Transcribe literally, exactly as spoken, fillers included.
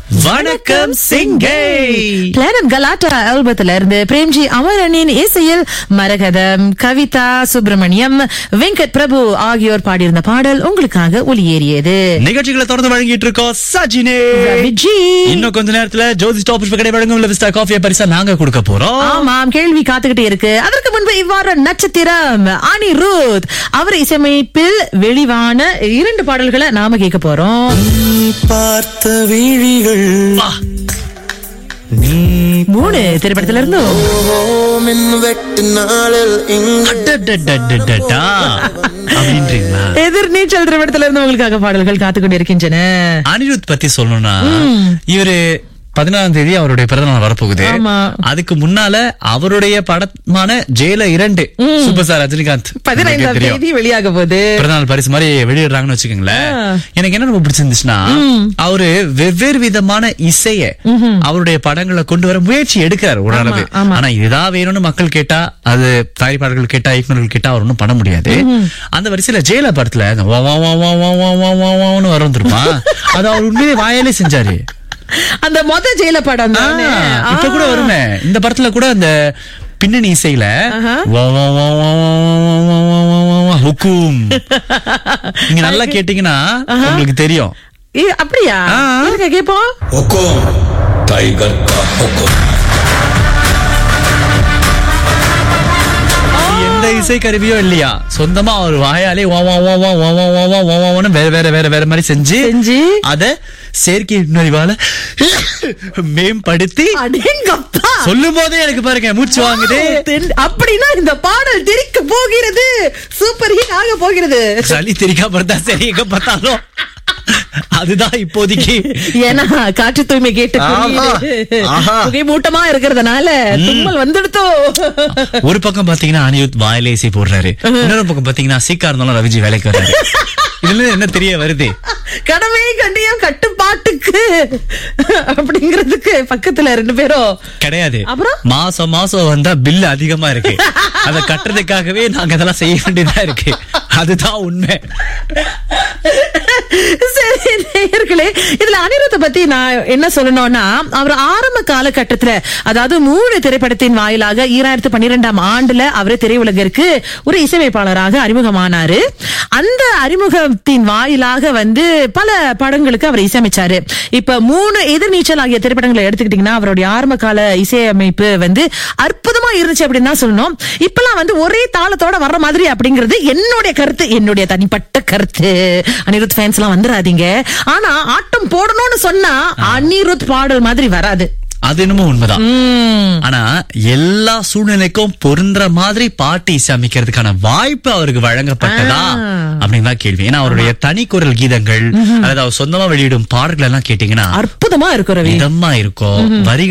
வணக்கம் சிங்கை. பிளானட் கலாட்டா ஆல்பத்துல இருந்து பிரேம்ஜி அமரனின் இசையில் மரகதம், கவிதா சுப்பிரமணியம், வெங்கட் பிரபு ஆகியோர் பாடியிருந்த பாடல் உங்களுக்காக ஒளியேறியது. நிகழ்ச்சிகளை தொடர்ந்து வழங்கிட்டு இருக்கோம் சஜினே. ரவிஜி. இன்னும் கொஞ்ச நேரத்துல ஜோதி ஸ்டாப் கடை வழங்கும் லெவிஸ்டா காஃபியை பரிசா நாங்க கொடுக்க போறோம். ஆமாம், கேள்வி காத்துக்கிட்டே இருக்கு. அதற்கு முன்பு இவ்வாறு நட்சத்திரம் அனிருத் அவர் இசையமைப்பில் வெளிவான இரண்டு பாடல்களை நாம கேட்க போறோம். பார்த்த விழிகள் மூணு திரைப்படத்துல இருந்தும் வெட்டு நாளில் அடடடடடடா. அப்படின்றீங்களா? எதிர்நீச்சல் திரைப்படத்துல இருந்து உங்களுக்காக பாடல்கள் காத்துக்கொண்டு இருக்கின்றன. அனிருத் பத்தி சொல்லணும்னா இவரு பதினாறாம் தேதி அவருடைய பிறந்தநாள் வரப்போகுது. ஆமா. அதுக்கு முன்னால அவருடைய படமான ஜெயில இரண்டு சூப்பர் ஸ்டார் ரஜினிகாந்த் பதினைந்தாம் தேதி வெளியாக போகுது. பிறந்தநாள் பரிசு மாதிரி வெளியிடுறாங்கன்னு வச்சுக்கோங்களேன். எனக்கு என்ன ரொம்ப பிடிச்சிருந்துச்சுன்னா அவரு வெவ்வேறு விதமான இசைய அவருடைய படங்களை கொண்டு வர முயற்சி எடுக்கிறார் ஓரளவு. ஆனா இதுதான் வேணும்னு மக்கள் கேட்டா, அது தயாரிப்பாளர்கள் கேட்டா, இயக்குநர்கள் கேட்டா அவர் ஒன்னும் பண்ண முடியாது. அந்த வரிசையில ஜெயில படத்துல வரும் திருப்பான், அது அவர் உண்மையிலே வாயாலே செஞ்சாரு. அந்த மொத ஜெயில படம் இப்ப கூட வருமே. இந்த படத்துல கூட அந்த பின்னணி இசையில ஹுக்கும் நீங்க நல்லா கேட்டீங்கன்னா உங்களுக்கு தெரியும். அப்படியா? கேப்போம். ஹுக்கும் டைகர் கா ஹுக்கும். எந்த இசை கருவியோ இல்லையா, சொந்தமா அவர் வாயாலே வேற வேற வேற வேற மாதிரி செஞ்சு செஞ்சு அத செயற்கை நுழைவால மேம்படுத்தி சொல்லும் போதே எனக்கு பாருங்க மூச்சு வாங்குது. அப்படின்னா இந்த பாடல் தெரிக்க போகிறது, சூப்பர் ஹிட் ஆக போகிறது. சளி தெரிக்க பார்த்தா சரி எங்க பார்த்தாலும் அதுதான் இப்போதைக்கு. ஏன்னா காற்று தூய்மை கேட்டு புகை மூட்டமா இருக்கிறதுனால தும்மல் வந்துடுத்தோ. ஒரு பக்கம் பாத்தீங்கன்னா அனிருத் வாயிலே இசை போடுறாரு, இன்னொரு பக்கம் பாத்தீங்கன்னா சீக்கா இருந்தாலும் ரவிஜி வேலைக்கு வர்றாரு. இதுல என்ன தெரிய வருது? கடமை கண்டியம் கட்டுப்பாட்டுக்கு அப்படிங்கிறதுக்கு பக்கத்துல ரெண்டு பேரும் கிடையாது. அப்புறம் மாசம் மாசம் வந்தா பில் அதிகமா இருக்கு, அத கட்டுறதுக்காகவே நாங்க அதெல்லாம் செய்ய வேண்டியதா இருக்கு. அதுதான் உண்மை. சரி நேயர்களே, இதுல அனிருத்தை பத்தி நான் என்ன சொல்லணும்னா, அவர் ஆரம்ப காலகட்டத்துல, அதாவது மூணு திரைப்படத்தின் வாயிலாக ஈராயிரத்தி பன்னிரெண்டாம் ஆண்டுல அவரு திரையுலகிற்கு ஒரு இசையமைப்பாளராக அறிமுகமானாரு. அந்த அறிமுகத்தின் வாயிலாக வந்து பல படங்களுக்கு அவர் இசையமைச்சாரு. இப்ப மூணு எதிர்நீச்சல் ஆகிய திரைப்படங்களை எடுத்துக்கிட்டீங்கன்னா அவருடைய ஆரம்ப கால இசையமைப்பு வந்து அற்புதமா இருந்துச்சு அப்படின்னு தான் சொல்லணும். இப்பெல்லாம் வந்து ஒரே தாளத்தோட வர்ற மாதிரி அப்படிங்கிறது என்னுடைய கருத்து, என்னுடைய தனிப்பட்ட கருத்து. அனிருத் ஃபேன்ஸ் எல்லாம் வந்துடாதீங்க. ஆனா ஆட்டம் போடணும்னு சொன்னா அனிருத் பாடல் மாதிரி வராது. அது என்னமோ உண்மைதான். ஆனா எல்லா சூழ்நிலைக்கும் பொருந்துற மாதிரி பாட்டு இசையமைக்கிறதுக்கான வாய்ப்பு அவருக்கு வழங்கப்பட்டதா அப்படின்னு தான் கேள்வி. ஏன்னா அவருடைய தனி குரல் கீதங்கள், அதாவது அவர் சொந்தமா வெளியிடும் பாடல்கள் எல்லாம் கேட்டீங்கன்னா அற்புதமா இருக்கும், இதமா இருக்கும். வரிகள்